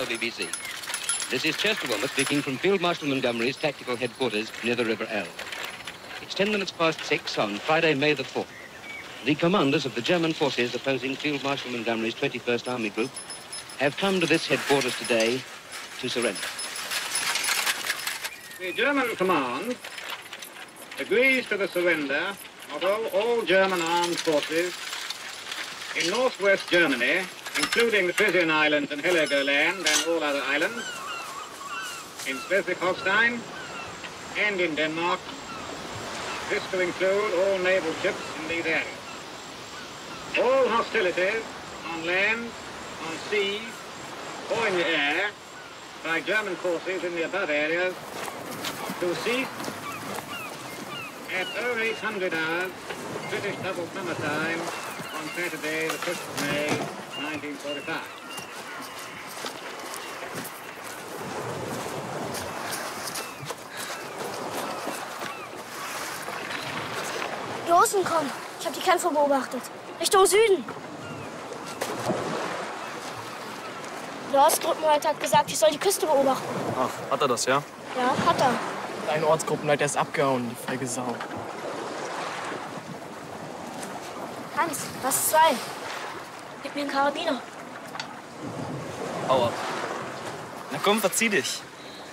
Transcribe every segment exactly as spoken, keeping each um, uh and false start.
Hello, B B C. This is Chester Wilmot speaking from Field Marshal Montgomery's tactical headquarters near the River Elbe. It's ten minutes past six on Friday, May the fourth. The commanders of the German forces opposing Field Marshal Montgomery's twenty-first Army Group have come to this headquarters today to surrender. The German command agrees to the surrender of all, all German armed forces in northwest Germany, including the Frisian Islands and Heligoland and all other islands, in Schleswig-Holstein and in Denmark, this to include all naval ships in these areas. All hostilities on land, on sea, or in the air by German forces in the above areas to cease at oh eight hundred hours British double summer time on Saturday, the fifth of May, nineteen forty-five. Die Russen kommen. Ich habe die Kämpfe beobachtet. Richtung Süden. Der Ortsgruppenleiter hat gesagt, ich soll die Küste beobachten. Ach, hat er das, ja? Ja, hat er. Dein Ortsgruppenleiter ist abgehauen, die feige Sau. Hans, lass es sein. Gib mir einen Karabiner. Hau ab. Na komm, verzieh dich.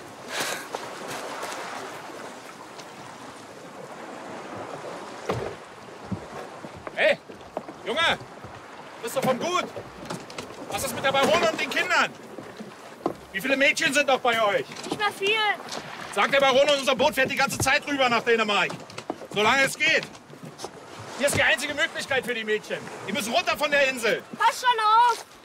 Hey, Junge, bist du vom Gut? Was ist mit der Baronin und den Kindern? Wie viele Mädchen sind noch bei euch? Nicht mehr viel. Sagt der Baron, unser Boot fährt die ganze Zeit rüber nach Dänemark. Solange es geht. Hier ist die einzige Möglichkeit für die Mädchen. Die müssen runter von der Insel. Pass schon auf.